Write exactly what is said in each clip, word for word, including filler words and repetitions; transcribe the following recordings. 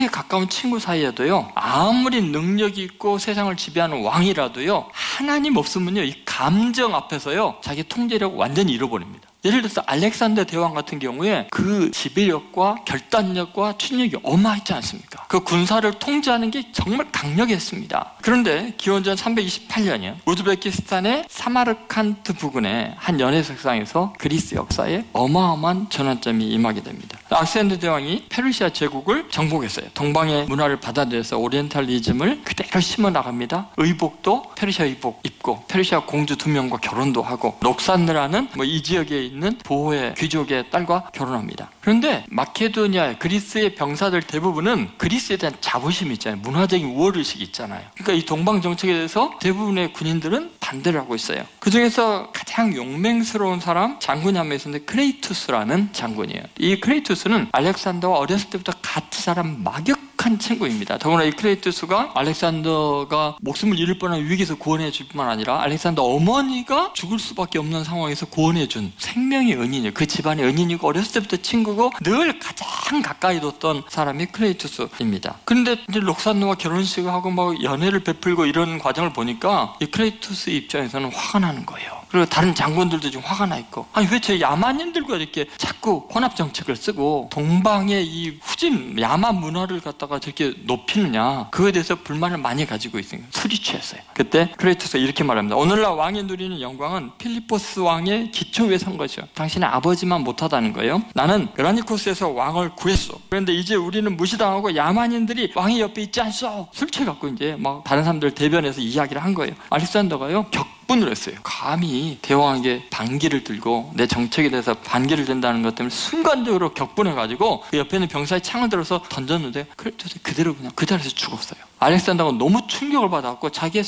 가까운 친구 사이에도요, 아무리 능력이 있고 세상을 지배하는 왕이라도요, 하나님 없으면요, 이 감정 앞에서요, 자기 통제력을 완전히 잃어버립니다. 예를 들어서 알렉산더 대왕 같은 경우에 그 지배력과 결단력과 추진력이 어마어마하지 않습니까? 그 군사를 통제하는 게 정말 강력했습니다. 그런데 기원전 삼백이십팔 년이요, 우즈베키스탄의 사마르칸트 부근의 한 연회석상에서 그리스 역사에 어마어마한 전환점이 임하게 됩니다. 알렉산더 대왕이 페르시아 제국을 정복했어요. 동방의 문화를 받아들여서 오리엔탈리즘을 그대로 심어 나갑니다. 의복도 페르시아 의복 입고 페르시아 공주 두 명과 결혼도 하고, 록산느라는 뭐 이 지역에 있는 보호의 귀족의 딸과 결혼합니다. 그런데 마케도니아, 그리스의 병사들 대부분은 그리스에 대한 자부심이 있잖아요. 문화적인 우월의식이 있잖아요. 그러니까 이 동방 정책에 대해서 대부분의 군인들은 반대를 하고 있어요. 그 중에서 가장 용맹스러운 사람, 장군이 한 명 있었는데 크레이투스라는 장군이에요. 이 크레이투스는 알렉산더와 어렸을 때부터 같이 자란 막역한 친구입니다. 더구나 이 크레이투스가 알렉산더가 목숨을 잃을 뻔한 위기에서 구원해 줄 뿐만 아니라 알렉산더 어머니가 죽을 수밖에 없는 상황에서 구원해 준 생명의 은인이에요. 그 집안의 은인이고 어렸을 때부터 친구고 늘 가장 가까이 뒀던 사람이 크레이투스입니다. 그런데 이제 록산노와 결혼식을 하고 막 연애를 베풀고 이런 과정을 보니까 이 크레이투스 입장에서는 화가 나는 거예요. 그리고 다른 장군들도 지금 화가 나 있고, 아니 왜 저 야만인들과 이렇게 자꾸 혼합 정책을 쓰고 동방의 이 후진 야만 문화를 갖다가 저렇게 높이느냐, 그거에 대해서 불만을 많이 가지고 있어요. 술이 취했어요. 그때 크레이투스가 이렇게 말합니다. 오늘날 왕이 누리는 영광은 필리포스 왕의 기초 위에 선 것이요, 당신의 아버지만 못하다는 거예요. 나는 그라니코스에서 왕을 구했어. 그런데 이제 우리는 무시당하고 야만인들이 왕의 옆에 있지 않소. 술 취해갖고 이제 막 다른 사람들 대변해서 이야기를 한 거예요. 알렉산더가요 격분을 했어요. 감히 대왕에게 반기를 들고 내 정책에 대해서 반기를 든다는 것 때문에 순간적으로 격분해가지고 그 옆에 있는 병사의 창을 들어서 던졌는데 크레이투스 그대로 그냥 그 자리에서 죽었어요. 알렉산더가 너무 충격을 받았고 자기의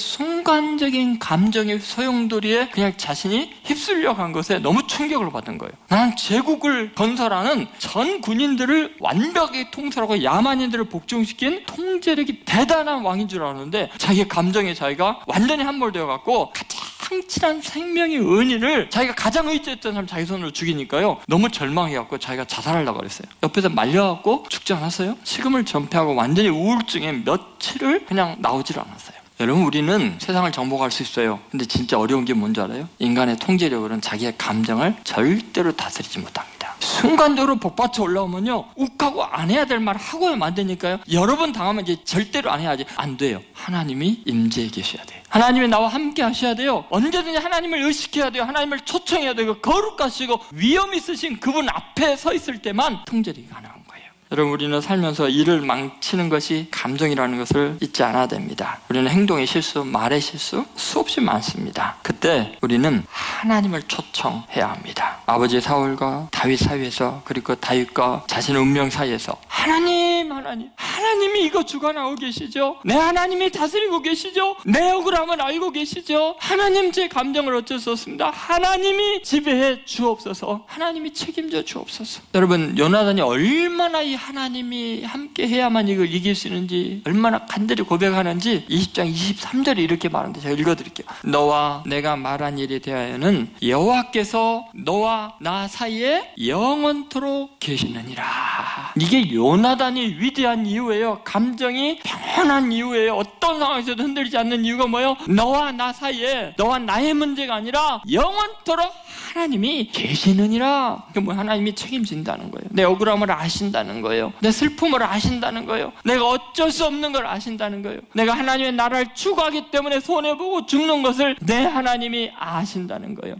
순간적인 감정의 소용돌이에 그냥 자신이 휩쓸려 간 것에 너무 충격을 받은 거예요. 나는 제국을 건설하는 전 군인들을 완벽하게 통솔하고 야만인들을 복종시킨 통제력이 대단한 왕인 줄 알았는데 자기의 감정에 자기가 완전히 함몰되어 갖고 가장 친한 생명의 은인을, 자기가 가장 의지했던 사람 자기 손으로 죽이니까요 너무 절망해갖고 자기가 자살하려고 그랬어요. 옆에서 말려갖고 죽지 않았어요. 식음을 전폐하고 완전히 우울증에 며칠을 그냥 나오질 않았어요. 여러분, 우리는 세상을 정복할 수 있어요. 근데 진짜 어려운 게 뭔지 알아요? 인간의 통제력으로는 자기의 감정을 절대로 다스리지 못합니다. 순간적으로 복받쳐 올라오면요 욱하고 안 해야 될 말 하고야 만드니까요, 여러 번 당하면 이제 절대로 안 해야지. 안 돼요. 하나님이 임재해 계셔야 돼요. 하나님이 나와 함께 하셔야 돼요. 언제든지 하나님을 의식해야 돼요. 하나님을 초청해야 돼요. 거룩하시고 위험 있으신 그분 앞에 서 있을 때만 통제력이 가능한 거예요. 여러분, 우리는 살면서 일을 망치는 것이 감정이라는 것을 잊지 않아야 됩니다. 우리는 행동의 실수, 말의 실수 수없이 많습니다. 그때 우리는 하나님을 초청해야 합니다. 아버지 사울과 다윗 사이에서, 그리고 다윗과 자신의 운명 사이에서 하나님, 하나님, 하나님이 이거 주관하고 계시죠? 내 하나님이 다스리고 계시죠? 내 억울함을 알고 계시죠? 하나님, 제 감정을 어쩔 수 없습니다. 하나님이 지배해 주옵소서. 하나님이 책임져 주옵소서. 여러분, 요나단이 얼마나 이 하나님이 함께 해야만 이걸 이길 수 있는지 얼마나 간절히 고백하는지 이십 장 이십삼 절에 이렇게 말하는데 제가 읽어드릴게요. 너와 내가 말한 일에 대하여는 여호와께서 너와 나 사이에 영원토록 계시느니라. 이게 요나단이 위대한 이유예요. 감정이 평온한 이유예요. 어떤 상황에서도 흔들리지 않는 이유가 뭐예요? 너와 나 사이에, 너와 나의 문제가 아니라 영원토록 하나님이 계시느니라. 그 뭐 하나님이 책임진다는 거예요. 내 억울함을 아신다는 거예요. 내 슬픔을 아신다는 거예요. 내가 어쩔 수 없는 걸 아신다는 거예요. 내가 하나님의 나라를 추구하기 때문에 손해보고 죽는 것을 내 하나님이 아신다는 거예요.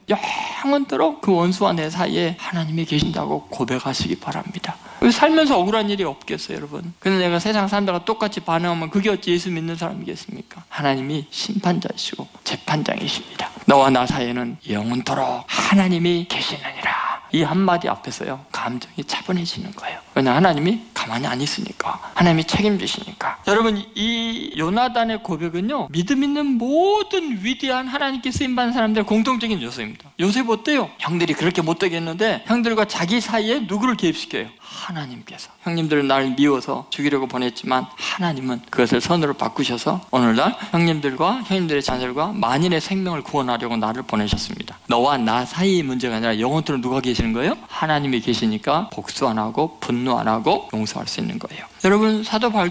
영원토록 그 원수와 내 사이에 하나님이 계신다고 고백하시기 바랍니다. 살면서 억울한 일이 없겠어요, 여러분? 근데 내가 세상 사람들과 똑같이 반응하면 그게 어찌 예수 믿는 사람이겠습니까? 하나님이 심판자이시고 재판장이십니다. 너와 나 사이에는 영원토록 하나님이 계시느니라. 이 한마디 앞에서요 감정이 차분해지는 거예요. 왜냐, 하나님이 가만히 안 있으니까, 하나님이 책임지시니까. 여러분, 이 요나단의 고백은요 믿음 있는 모든 위대한 하나님께 쓰임받는 사람들의 공통적인 요소입니다. 요셉 어때요? 형들이 그렇게 못되게 했는데 형들과 자기 사이에 누구를 개입시켜요? 하나님께서. 형님들은 날 미워서 죽이려고 보냈지만 하나님은 그것을 선으로 바꾸셔서 오늘날 형님들과 형님들의 자녀들과 만인의 생명을 구원하려고 나를 보내셨습니다. 너와 나 사이의 문제가 아니라 영원토록 누가 계시는 거예요? 하나님이 계시니까 복수 안 하고 분노 안 하고 용서할 수 있는 거예요. 여러분, 사도 바울